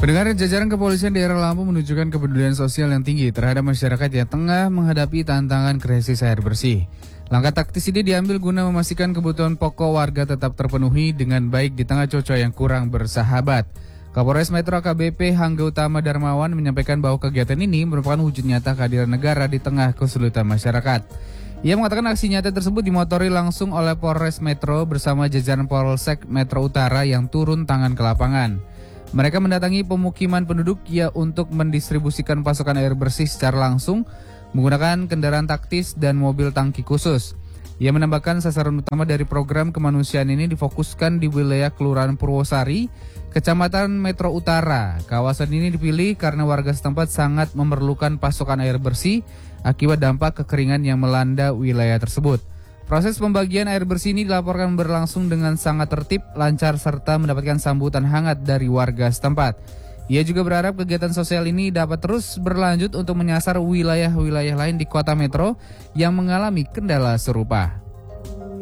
Pendengar, jajaran kepolisian daerah Lampung menunjukkan kepedulian sosial yang tinggi terhadap masyarakat yang tengah menghadapi tantangan krisis air bersih. Langkah taktis ini diambil guna memastikan kebutuhan pokok warga tetap terpenuhi dengan baik di tengah cuaca yang kurang bersahabat. Kapolres Metro AKBP Hangga Utama Darmawan menyampaikan bahwa kegiatan ini merupakan wujud nyata kehadiran negara di tengah kesulitan masyarakat. Ia mengatakan aksi nyata tersebut dimotori langsung oleh Polres Metro bersama jajaran Polsek Metro Utara yang turun tangan ke lapangan. Mereka mendatangi pemukiman penduduk untuk mendistribusikan pasokan air bersih secara langsung menggunakan kendaraan taktis dan mobil tangki khusus. Ia menambahkan sasaran utama dari program kemanusiaan ini difokuskan di wilayah Kelurahan Purwosari, Kecamatan Metro Utara. Kawasan ini dipilih karena warga setempat sangat memerlukan pasokan air bersih akibat dampak kekeringan yang melanda wilayah tersebut. Proses pembagian air bersih ini dilaporkan berlangsung dengan sangat tertib, lancar, serta mendapatkan sambutan hangat dari warga setempat. Ia juga berharap kegiatan sosial ini dapat terus berlanjut untuk menyasar wilayah-wilayah lain di kota Metro yang mengalami kendala serupa.